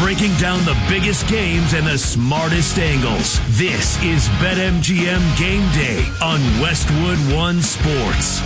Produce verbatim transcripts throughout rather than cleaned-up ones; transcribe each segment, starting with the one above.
breaking down the biggest games and the smartest angles. This is BetMGM Game Day on Westwood One Sports.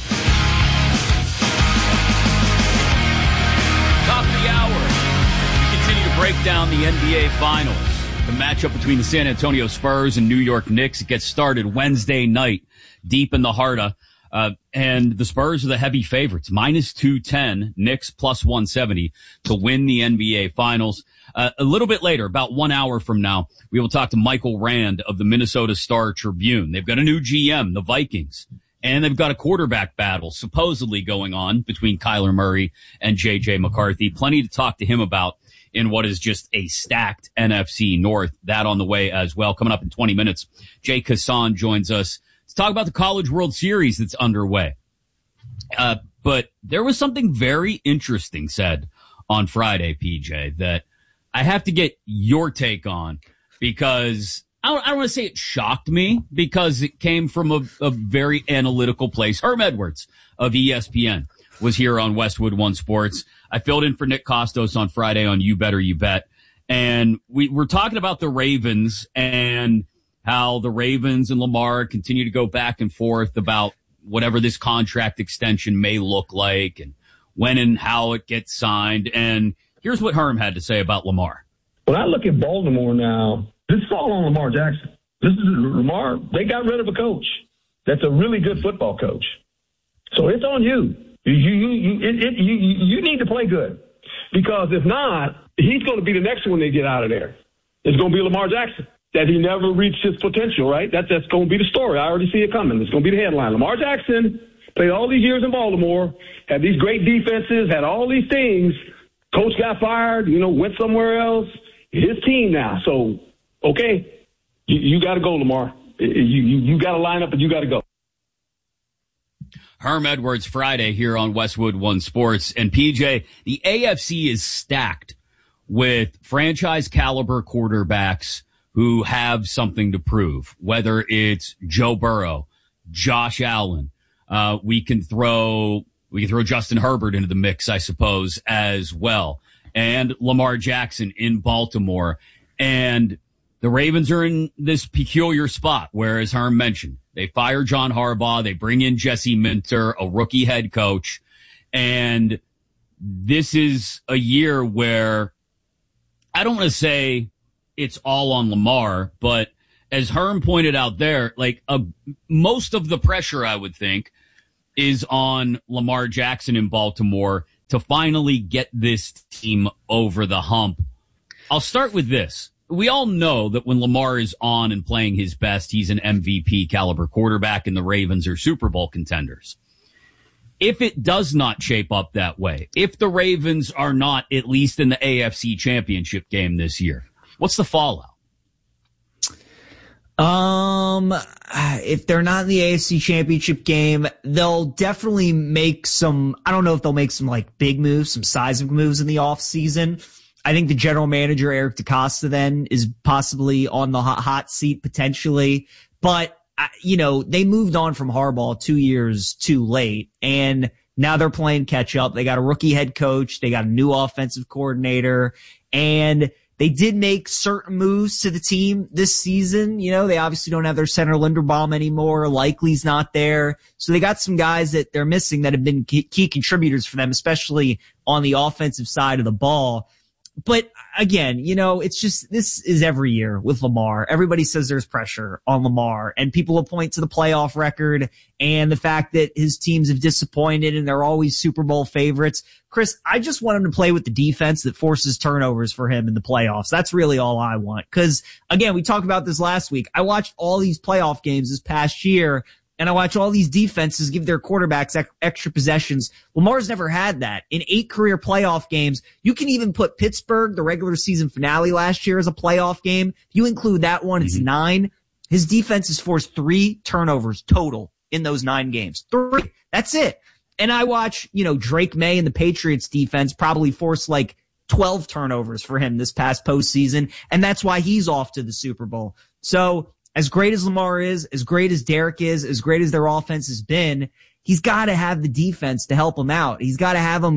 Top of the hour. We continue to break down the N B A Finals. The matchup between the San Antonio Spurs and New York Knicks. It gets started Wednesday night, deep in the heart of Uh, and the Spurs are the heavy favorites, minus two ten, Knicks plus one seventy to win the N B A Finals. Uh, a little bit later, about one hour from now, we will talk to Michael Rand of the Minnesota Star Tribune. They've got a new G M, the Vikings, and they've got a quarterback battle supposedly going on between Kyler Murray and J J McCarthy. Plenty to talk to him about in what is just a stacked N F C North. That on the way as well. Coming up in twenty minutes, Jay Kassan joins us. Let's talk about the College World Series that's underway. Uh, but there was something very interesting said on Friday, P J, that I have to get your take on because I don't, I don't want to say it shocked me because it came from a, a very analytical place. Herm Edwards of E S P N was here on Westwood One Sports. I filled in for Nick Kostos on Friday on You Better You Bet. And we were talking about the Ravens and how the Ravens and Lamar continue to go back and forth about whatever this contract extension may look like and when and how it gets signed. And here's what Herm had to say about Lamar. When I look at Baltimore now, this is all on Lamar Jackson. This is Lamar. They got rid of a coach that's a really good football coach. So it's on you. You you you it, it, you, you need to play good because if not, he's going to be the next one they get out of there. It's going to be Lamar Jackson. That he never reached his potential, right? That, that's going to be the story. I already see it coming. It's going to be the headline. Lamar Jackson played all these years in Baltimore, had these great defenses, had all these things. Coach got fired, you know, went somewhere else. His team now. So, okay, you, you got to go, Lamar. You, you, you got to line up and you got to go. Herm Edwards Friday here on Westwood One Sports. And P J, the A F C is stacked with franchise caliber quarterbacks who have something to prove, whether it's Joe Burrow, Josh Allen. Uh, we can throw, we can throw Justin Herbert into the mix, I suppose, as well. And Lamar Jackson in Baltimore. And the Ravens are in this peculiar spot where, as Herm mentioned, they fire John Harbaugh. They bring in Jesse Minter, a rookie head coach. And this is a year where I don't want to say it's all on Lamar, but as Herm pointed out there, like a, most of the pressure, I would think, is on Lamar Jackson in Baltimore to finally get this team over the hump. I'll start with this. We all know that when Lamar is on and playing his best, he's an M V P caliber quarterback and the Ravens are Super Bowl contenders. If it does not shape up that way, if the Ravens are not at least in the A F C Championship game this year, what's the fallout? Um, if they're not in the A F C Championship game, they'll definitely make some, I don't know if they'll make some like big moves, some seismic moves in the off season. I think the general manager, Eric DeCosta, then is possibly on the hot, hot seat potentially, but you know, they moved on from Harbaugh two years too late and now they're playing catch up. They got a rookie head coach. They got a new offensive coordinator and they did make certain moves to the team this season. You know, they obviously don't have their center Linderbaum anymore. Likely's not there. So they got some guys that they're missing that have been key contributors for them, especially on the offensive side of the ball. But again, you know, it's just, this is every year with Lamar. Everybody says there's pressure on Lamar and people will point to the playoff record and the fact that his teams have disappointed and they're always Super Bowl favorites. Chris, I just want him to play with the defense that forces turnovers for him in the playoffs. That's really all I want. Cause again, we talked about this last week. I watched all these playoff games this past year and I watch all these defenses give their quarterbacks ec- extra possessions. Lamar's never had that. In eight career playoff games, you can even put Pittsburgh, the regular season finale last year, as a playoff game. If you include that one, it's mm-hmm. nine. His defense has forced three turnovers total in those nine games. Three. That's it. And I watch, you know, Drake May and the Patriots defense probably force like twelve turnovers for him this past postseason. And that's why he's off to the Super Bowl. So, as great as Lamar is, as great as Derek is, as great as their offense has been, he's got to have the defense to help him out. He's got to have him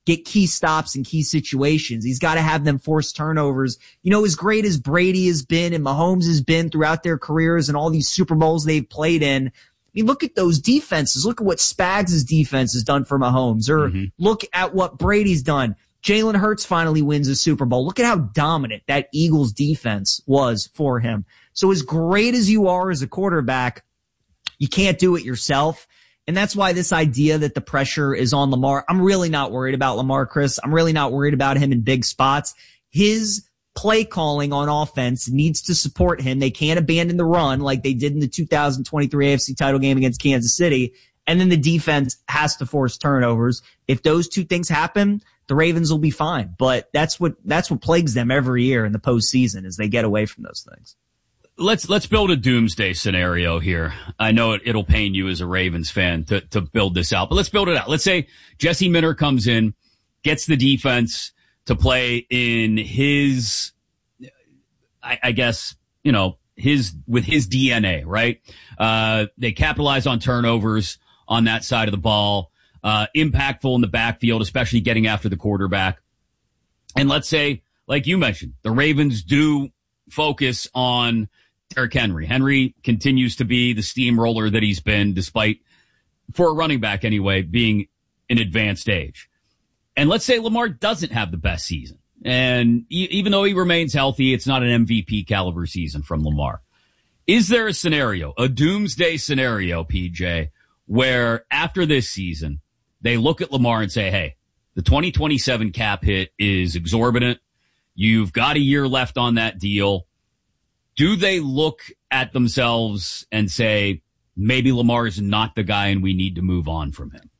get key stops in key situations. He's got to have them force turnovers. You know, as great as Brady has been and Mahomes has been throughout their careers and all these Super Bowls they've played in, I mean, look at those defenses. Look at what Spags' defense has done for Mahomes, or mm-hmm. look at what Brady's done. Jalen Hurts finally wins a Super Bowl. Look at how dominant that Eagles defense was for him. So as great as you are as a quarterback, you can't do it yourself. And that's why this idea that the pressure is on Lamar, I'm really not worried about Lamar, Chris. I'm really not worried about him in big spots. His play calling on offense needs to support him. They can't abandon the run like they did in the two thousand twenty-three A F C title game against Kansas City. And then the defense has to force turnovers. If those two things happen, the Ravens will be fine. But that's what, that's what plagues them every year in the postseason, is they get away from those things. Let's, let's build a doomsday scenario here. I know it, it'll pain you as a Ravens fan to, to build this out, but let's build it out. Let's say Jesse Minter comes in, gets the defense to play in his, I, I guess, you know, his, with his D N A, right? Uh, they capitalize on turnovers on that side of the ball, uh, impactful in the backfield, especially getting after the quarterback. And let's say, like you mentioned, the Ravens do focus on Derrick Henry. Henry continues to be the steamroller that he's been, despite, for a running back anyway, being in advanced age. And let's say Lamar doesn't have the best season. And e- even though he remains healthy, it's not an M V P caliber season from Lamar. Is there a scenario, a doomsday scenario, P J, where after this season, they look at Lamar and say, hey, the twenty twenty-seven cap hit is exorbitant. You've got a year left on that deal. Do they look at themselves and say, maybe Lamar is not the guy and we need to move on from him?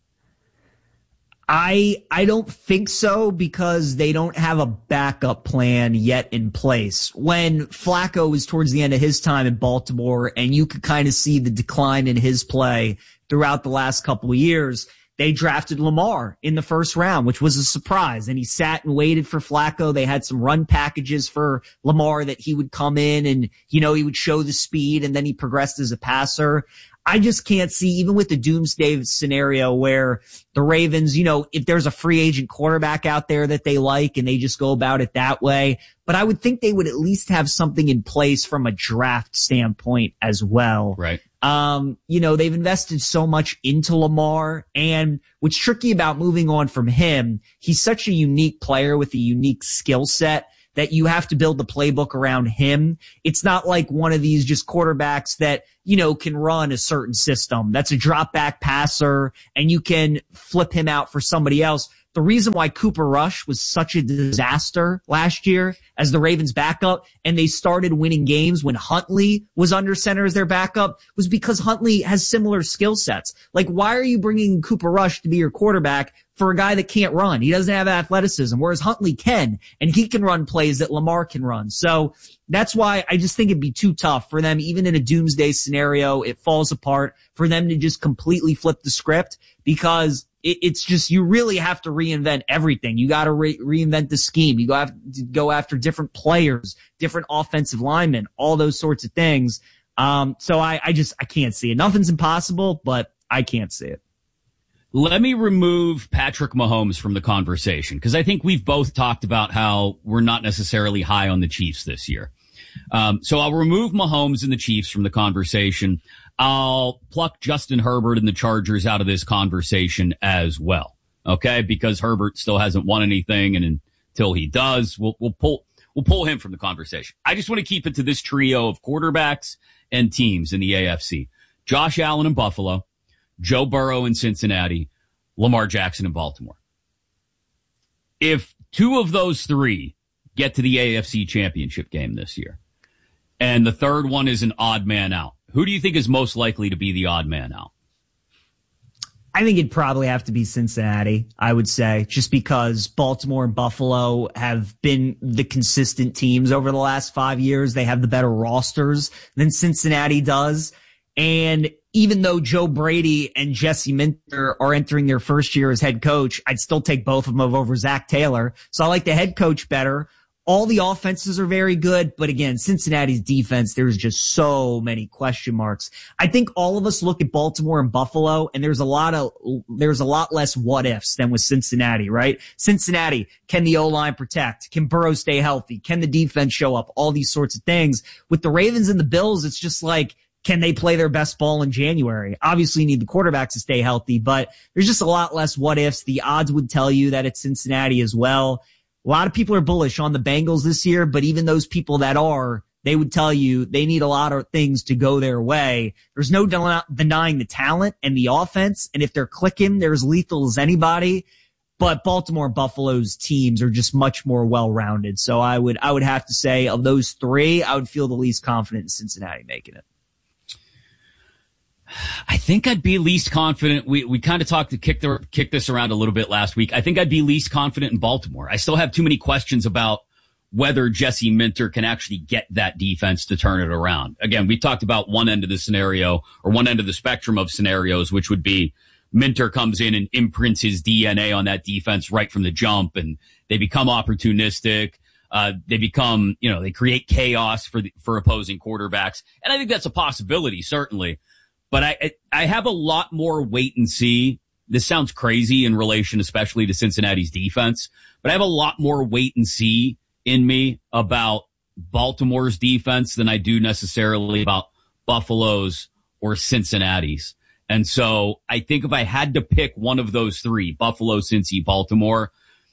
I I don't think so, because they don't have a backup plan yet in place. When Flacco was towards the end of his time in Baltimore, and you could kind of see the decline in his play throughout the last couple of years, they drafted Lamar in the first round, which was a surprise. And he sat and waited for Flacco. They had some run packages for Lamar that he would come in and, you know, he would show the speed, and then he progressed as a passer. I just can't see, even with the doomsday scenario where the Ravens, you know, if there's a free agent quarterback out there that they like and they just go about it that way. But I would think they would at least have something in place from a draft standpoint as well. Right. Um, you know, they've invested so much into Lamar, and what's tricky about moving on from him, he's such a unique player with a unique skill set that you have to build the playbook around him. It's not like one of these just quarterbacks that, you know, can run a certain system. That's a drop back passer, and you can flip him out for somebody else. The reason why Cooper Rush was such a disaster last year as the Ravens backup, and they started winning games when Huntley was under center as their backup, was because Huntley has similar skill sets. Like, why are you bringing Cooper Rush to be your quarterback for a guy that can't run? He doesn't have athleticism, whereas Huntley can, and he can run plays that Lamar can run. So that's why I just think it'd be too tough for them, even in a doomsday scenario. It falls apart for them to just completely flip the script, because it, it's just, you really have to reinvent everything. You got to re- reinvent the scheme. You have to go after different players, different offensive linemen, all those sorts of things. Um, so I, I just, I can't see it. Nothing's impossible, but I can't see it. Let me remove Patrick Mahomes from the conversation, because I think we've both talked about how we're not necessarily high on the Chiefs this year. Um, so I'll remove Mahomes and the Chiefs from the conversation. I'll pluck Justin Herbert and the Chargers out of this conversation as well. Okay. Because Herbert still hasn't won anything. And until he does, we'll, we'll pull, we'll pull him from the conversation. I just want to keep it to this trio of quarterbacks and teams in the A F C. Josh Allen in Buffalo, Joe Burrow in Cincinnati, Lamar Jackson in Baltimore. If two of those three get to the A F C Championship game this year, and the third one is an odd man out, who do you think is most likely to be the odd man out? I think it'd probably have to be Cincinnati, I would say, just because Baltimore and Buffalo have been the consistent teams over the last five years. They have the better rosters than Cincinnati does. And even though Joe Brady and Jesse Minter are entering their first year as head coach, I'd still take both of them over Zach Taylor. So I like the head coach better. all the offenses are very good, but again, Cincinnati's defense, there's just so many question marks. I think all of us look at Baltimore and Buffalo, and there's a lot of, there's a lot less what ifs than with Cincinnati, right? Cincinnati, can the O-line protect? Can Burrow stay healthy? Can the defense show up? All these sorts of things. With the Ravens and the Bills, it's just like, can they play their best ball in January? Obviously, you need the quarterback to stay healthy, but there's just a lot less what ifs. The odds would tell you that it's Cincinnati as well. A lot of people are bullish on the Bengals this year, but even those people that are, they would tell you they need a lot of things to go their way. There's no den- denying the talent and the offense, and if they're clicking, they're as lethal as anybody. But Baltimore and Buffalo's teams are just much more well-rounded. So I would, I would have to say of those three, I would feel the least confident in Cincinnati making it. I think I'd be least confident. We we kind of talked to kick the kick this around a little bit last week. I think I'd be least confident in Baltimore. I still have too many questions about whether Jesse Minter can actually get that defense to turn it around. Again, we talked about one end of the scenario or one end of the spectrum of scenarios, which would be Minter comes in and imprints his D N A on that defense right from the jump, and they become opportunistic. Uh, they become, you know, they create chaos for the, for opposing quarterbacks, and I think that's a possibility, certainly. But I, I have a lot more wait and see. This sounds crazy in relation, especially to Cincinnati's defense, but I have a lot more wait and see in me about Baltimore's defense than I do necessarily about Buffalo's or Cincinnati's. And so I think if I had to pick one of those three, Buffalo, Cincy, Baltimore,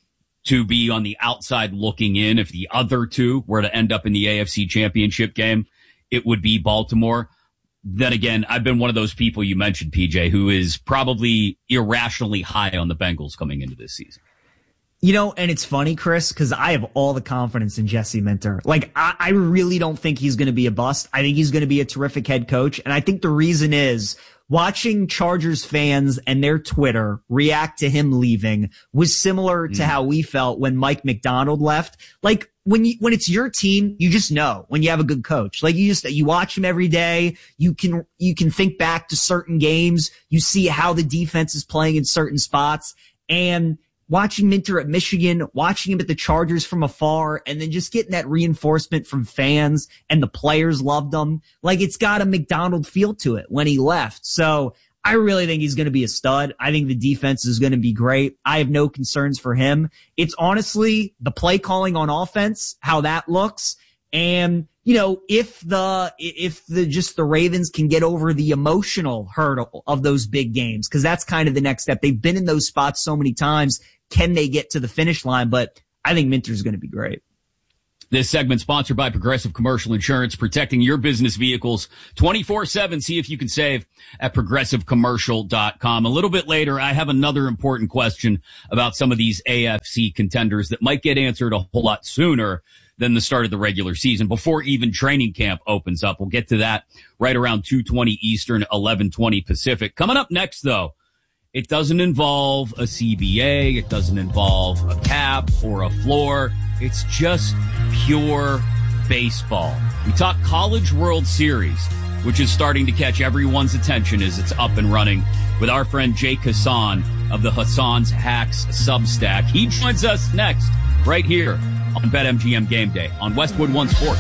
to be on the outside looking in, if the other two were to end up in the A F C Championship game, it would be Baltimore. Then again, I've been one of those people you mentioned, P J, who is probably irrationally high on the Bengals coming into this season. You know, and it's funny, Chris, because I have all the confidence in Jesse Minter. Like, I, I really don't think he's going to be a bust. I think he's going to be a terrific head coach. And I think the reason is watching Chargers fans and their Twitter react to him leaving was similar to mm. how we felt when Mike McDonald left. Like, when you, when it's your team, you just know when you have a good coach. Like, you just, you watch him every day. You can, you can think back to certain games. You see how the defense is playing in certain spots. And watching Minter at Michigan, watching him at the Chargers from afar, and then just getting that reinforcement from fans and the players loved him. Like, it's got a McDonald feel to it when he left. So I really think he's going to be a stud. I think the defense is going to be great. I have no concerns for him. It's honestly the play calling on offense, how that looks. And, you know, if the, if the, just the Ravens can get over the emotional hurdle of those big games, because that's kind of the next step. They've been in those spots so many times. Can they get to the finish line? But I think Minter's going to be great. This segment sponsored by Progressive Commercial Insurance, protecting your business vehicles twenty-four seven. See if you can save at progressive commercial dot com. A little bit later, I have another important question about some of these A F C contenders that might get answered a whole lot sooner than the start of the regular season, before even training camp opens up. We'll get to that right around two twenty Eastern, eleven twenty Pacific. Coming up next, though, it doesn't involve a C B A. It doesn't involve a cap or a floor. It's just pure baseball. We talk College World Series, which is starting to catch everyone's attention as it's up and running, with our friend Jake Hassan of the Hassan's Hacks Substack. He joins us next right here on BetMGM Game Day on Westwood One Sports.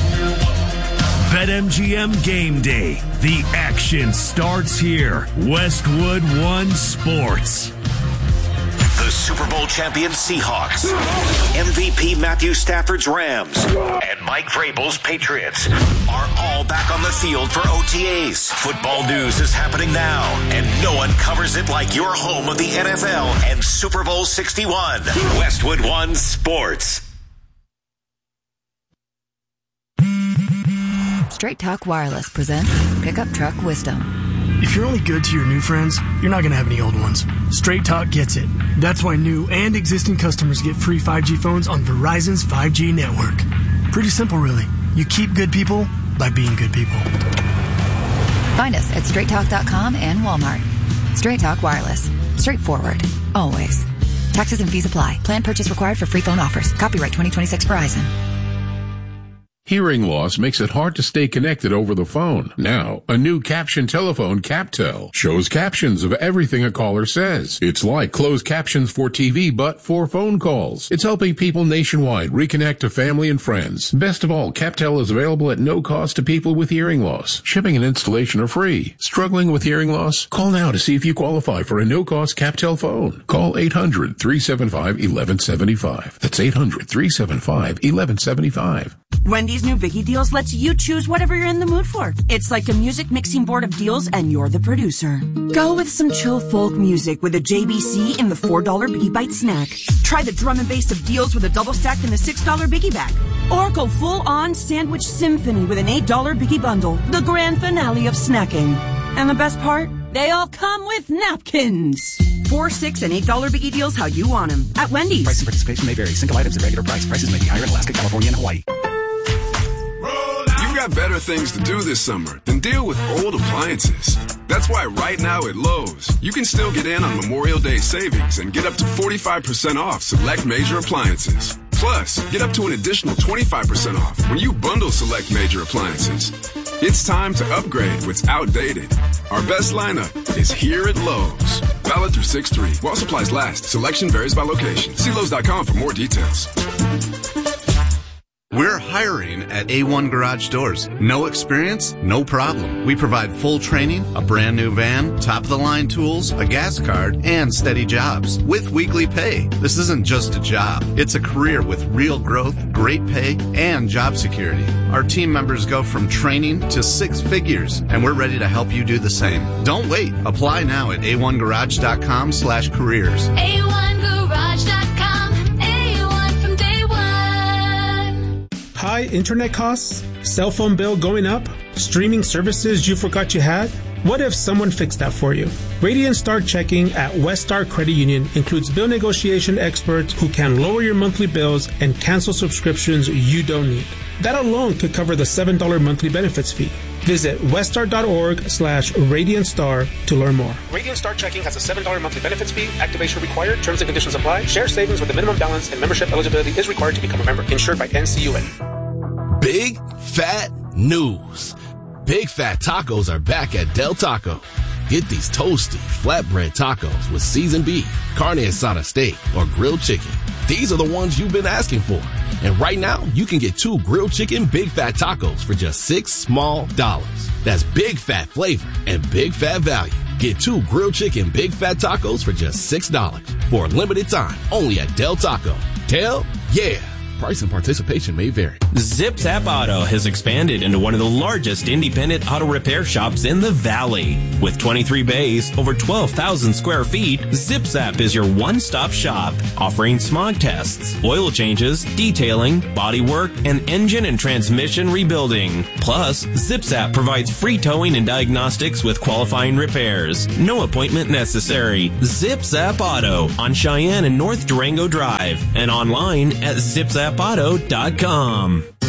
BetMGM Game Day. The action starts here. Westwood One Sports. The Super Bowl champion Seahawks, M V P Matthew Stafford's Rams, and Mike Vrabel's Patriots are all back on the field for O T As. Football news is happening now, and no one covers it like your home of the N F L and Super Bowl sixty-one. Westwood One Sports. Straight Talk Wireless presents Pickup Truck Wisdom. If you're only good to your new friends, you're not going to have any old ones. Straight Talk gets it. That's why new and existing customers get free five G phones on Verizon's five G network. Pretty simple, really. You keep good people by being good people. Find us at straight talk dot com and Walmart. Straight Talk Wireless. Straightforward. Always. Taxes and fees apply. Plan purchase required for free phone offers. Copyright twenty twenty-six Verizon. Hearing loss makes it hard to stay connected over the phone. Now, a new caption telephone, CapTel, shows captions of everything a caller says. It's like closed captions for T V, but for phone calls. It's helping people nationwide reconnect to family and friends. Best of all, CapTel is available at no cost to people with hearing loss. Shipping and installation are free. Struggling with hearing loss? Call now to see if you qualify for a no-cost CapTel phone. Call eight hundred, three seven five, one one seven five. That's eight hundred, three seven five, one one seven five. Wendy's new Biggie Deals lets you choose whatever you're in the mood for. It's like a music mixing board of deals and you're the producer. Go with some chill folk music with a J B C in the four dollar Biggie Bite snack. Try the drum and bass of deals with a double stack in the six dollar Biggie bag. Or go full on sandwich symphony with an eight dollar Biggie bundle. The grand finale of snacking. And the best part? They all come with napkins. Four, six, and eight dollar Biggie Deals how you want them at Wendy's. Price and participation may vary. Single items at regular price. Prices may be higher in Alaska, California, and Hawaii. You've got better things to do this summer than deal with old appliances. That's why right now at Lowe's, you can still get in on Memorial Day savings and get up to forty-five percent off select major appliances. Plus, get up to an additional twenty-five percent off when you bundle select major appliances. It's time to upgrade what's outdated. Our best lineup is here at Lowe's. Valid through six three. While supplies last. Selection varies by location. See Lowe's dot com for more details. We're hiring at A one Garage Doors. No experience? No problem. We provide full training, a brand new van, top-of-the-line tools, a gas card, and steady jobs with weekly pay. This isn't just a job. It's a career with real growth, great pay, and job security. Our team members go from training to six figures, and we're ready to help you do the same. Don't wait. Apply now at A one garage dot com slash careers. A one garage dot com. A one from day one. High internet costs? Cell phone bill going up? Streaming services you forgot you had? What if someone fixed that for you? Radiant Star Checking at West Star Credit Union includes bill negotiation experts who can lower your monthly bills and cancel subscriptions you don't need. That alone could cover the seven dollars monthly benefits fee. Visit weststar.org slash Radiant Star to learn more. Radiant Star Checking has a seven dollars monthly benefits fee. Activation required. Terms and conditions apply. Share savings with a minimum balance and membership eligibility is required to become a member. Insured by N C U A. Big fat news. Big Fat Tacos are back at Del Taco. Get these toasty, flatbread tacos with seasoned beef, carne asada steak, or grilled chicken. These are the ones you've been asking for. And right now, you can get two grilled chicken Big Fat Tacos for just six small dollars. That's big fat flavor and big fat value. Get two grilled chicken Big Fat Tacos for just six dollars for a limited time only at Del Taco. Del, yeah. Price and participation may vary. ZipZap Auto has expanded into one of the largest independent auto repair shops in the Valley. With twenty-three bays, over twelve thousand square feet, ZipZap is your one-stop shop, offering smog tests, oil changes, detailing, body work, and engine and transmission rebuilding. Plus, ZipZap provides free towing and diagnostics with qualifying repairs. No appointment necessary. ZipZap Auto on Cheyenne and North Durango Drive and online at zip zap auto dot com.